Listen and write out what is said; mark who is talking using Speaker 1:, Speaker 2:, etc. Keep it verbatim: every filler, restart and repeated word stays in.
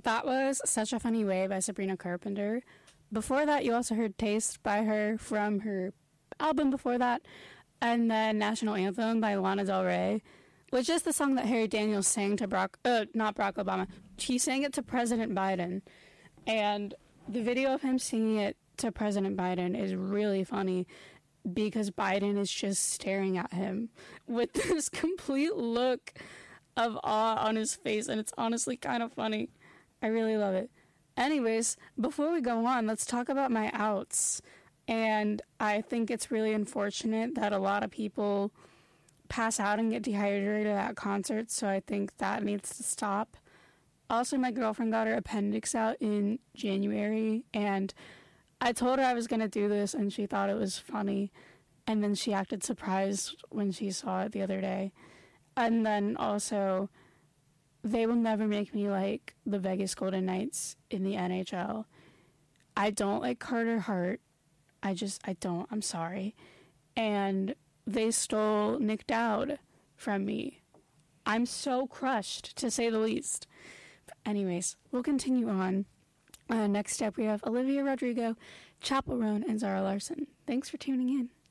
Speaker 1: That was Such a Funny Way by Sabrina Carpenter. Before that, you also heard Taste by her from her album before that. And then National Anthem by Lana Del Rey, which is the song that Harry Daniels sang to Barack, uh, not Barack Obama. He sang it to President Biden. And the video of him singing it to President Biden is really funny because Biden is just staring at him with this complete look of awe on his face. And it's honestly kind of funny. I really love it. Anyways, before we go on, let's talk about my outs. And I think it's really unfortunate that a lot of people pass out and get dehydrated at concerts, so I think that needs to stop. Also, my girlfriend got her appendix out in January, and I told her I was going to do this, and she thought it was funny, and then she acted surprised when she saw it the other day. And then also, they will never make me like the Vegas Golden Knights in the N H L. I don't like Carter Hart. I just, I don't, I'm sorry. And they stole Nick Dowd from me. I'm so crushed, to say the least. But anyways, we'll continue on. Uh, next up, we have Olivia Rodrigo, Chappell Roan, and Zara Larsson. Thanks for tuning in.